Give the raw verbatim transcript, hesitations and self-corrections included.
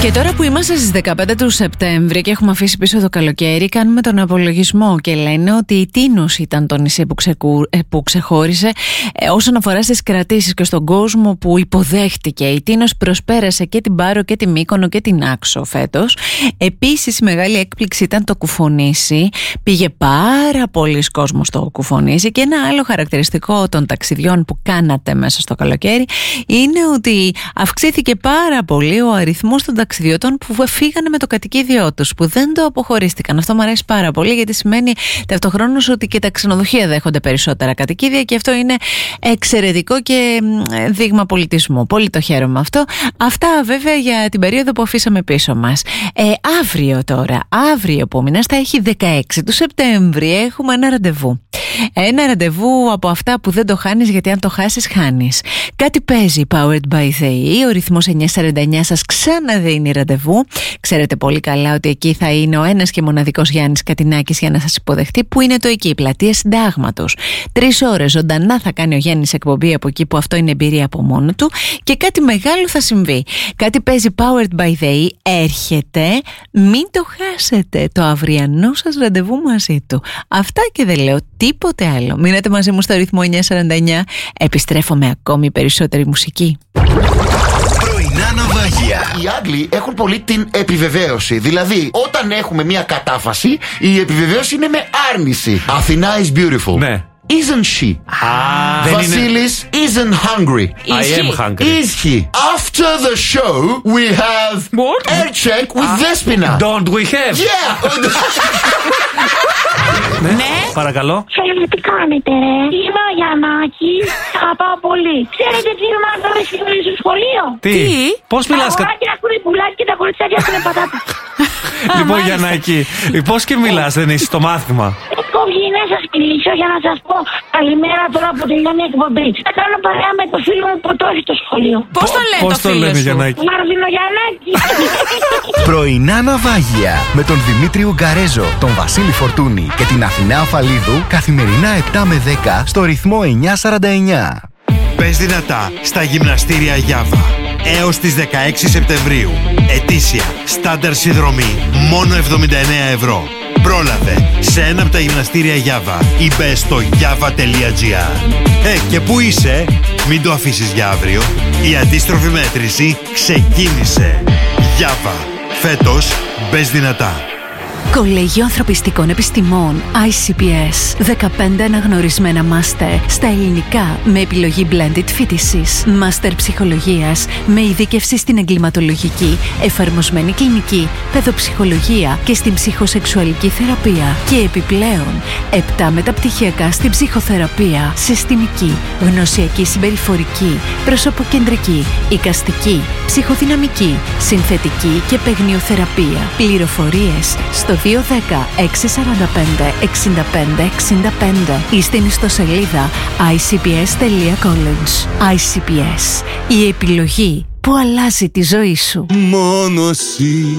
Και τώρα που είμαστε στις δεκαπέντε του Σεπτέμβρη και έχουμε αφήσει πίσω το καλοκαίρι, κάνουμε τον απολογισμό και λένε ότι η Τίνος ήταν το νησί που, ξεκου... που ξεχώρισε ε, όσον αφορά στις κρατήσεις και στον κόσμο που υποδέχτηκε. Η Τίνος προσπέρασε και την Πάρο και τη Μύκονο και την Άξο φέτος. Επίσης η μεγάλη έκπληξη ήταν το Κουφονήσι. Πήγε πάρα πολλοί κόσμος στο Κουφονήσι. Και ένα άλλο χαρακτηριστικό των ταξιδιών που κάνατε μέσα στο καλοκαίρι είναι ότι αυξήθηκε πάρα πολύ ο αριθμός των ταξιδιωτών που φύγανε με το κατοικίδιό τους, που δεν το αποχωρίστηκαν. Αυτό μου αρέσει πάρα πολύ, γιατί σημαίνει ταυτοχρόνως ότι και τα ξενοδοχεία δέχονται περισσότερα κατοικίδια και αυτό είναι εξαιρετικό και δείγμα πολιτισμού. Πολύ το χαίρομαι αυτό. Αυτά βέβαια για την περίοδο που αφήσαμε πίσω μας. Ε, αύριο τώρα, αύριο που μήνας θα έχει δεκαέξι του Σεπτέμβρη, έχουμε ένα ραντεβού. Ένα ραντεβού από αυτά που δεν το χάνεις, γιατί αν το χάσεις χάνεις. Κάτι παίζει Powered by ΔΕΗ. Ο ρυθμός εννιακόσια σαράντα εννιά σας ξαναδίνει ραντεβού. Ξέρετε πολύ καλά ότι εκεί θα είναι ο ένας και μοναδικός Γιάννης Κατινάκης για να σας υποδεχτεί. Που είναι το εκεί, πλατεία Συντάγματος. Τρεις ώρες ζωντανά θα κάνει ο Γιάννης εκπομπή από εκεί, που αυτό είναι εμπειρία από μόνο του. Και κάτι μεγάλο θα συμβεί. Κάτι παίζει Powered by ΔΕΗ. Έρχεται. Μην το χάσετε. Το αυριανό σας ραντεβού μαζί του. Αυτά και δεν λέω τίποτε άλλο. Μείνετε μαζί μου στο ρυθμό εννιακόσια σαράντα εννιά. Επιστρέφω με ακόμη περισσότερη μουσική. Πρωινά ναυάγια. Οι Άγγλοι έχουν πολύ την επιβεβαίωση. Δηλαδή, όταν έχουμε μια κατάφαση, η επιβεβαίωση είναι με άρνηση. Αθηνά is beautiful. Ναι. Isn't she? Ah, Vasilis isn't hungry. I am hungry. Is he? After the show, we have What? air check with Ah, Despina. Don't we have? Yeah. Ναι. Ναι. Παρακαλώ. Ξέρετε τι κάνετε, ρε? Είμαι ο Γιαννάκης. Αγαπάω πολύ. Ξέρετε τι μάθαμε σήμερα στο σχολείο? Τι? Πώς μιλάς? Τα αγοράκια έχουν πουλάκι και τα κοριτσάκια έχουν πατάτα. Λοιπόν, Γιαννάκη, πώς και μιλάς, δεν είσαι στο μάθημα? Έχω βγει να σας κλείσω για να σας πω καλημέρα τώρα που τελειώνει η εκπομπή. Θα κάνω παρέα με το φίλο μου που το έχει το σχολείο. Πώς το λέει Πώς το το φίλο λένε, σου? Γιαννάκη? Μάρδινο Γιαννάκη. Πρωινά ναυάγια με τον Δημήτρη Ουγκαρέζο, τον Βασίλη Φορτούνη και την Αθηνά Αφαλίδου καθημερινά επτά με δέκα στο ρυθμό εννιακόσια σαράντα εννιά. Πες δυνατά στα γυμναστήρια Γιάβα. Έως τις δεκαέξι Σεπτεμβρίου. Ετήσια, στάνταρ συνδρομή, μόνο εβδομήντα εννέα ευρώ. Πρόλαβε σε ένα από τα γυμναστήρια Γιάβα ή μπες στο γιάβα τελεία τζι άρ. Ε, και πού είσαι? Μην το αφήσεις για αύριο. Η αντίστροφη μέτρηση ξεκίνησε. Γιάβα. Φέτος μπες δυνατά. Κολέγιο Ανθρωπιστικών Επιστημών άι σι πι ες. δεκαπέντε αναγνωρισμένα μάστερ στα ελληνικά με επιλογή blended φοιτησης. Μάστερ ψυχολογίας με ειδίκευση στην εγκληματολογική, εφαρμοσμένη κλινική, παιδοψυχολογία και στην ψυχοσεξουαλική θεραπεία. Και επιπλέον επτά μεταπτυχιακά στην ψυχοθεραπεία, συστημική, γνωσιακή συμπεριφορική, προσωποκεντρική, εικαστική, ψυχοδυναμική, συνθετική και παιγνιοθεραπεία. Πληροφορίες στο δύο ένα μηδέν έξι τέσσερα πέντε εξήντα πέντε εξήντα πέντε ή στην ιστοσελίδα άι σι πι ες τελεία college. άι σι πι ες. Η επιλογή που αλλάζει τη ζωή σου. Μόνο εσύ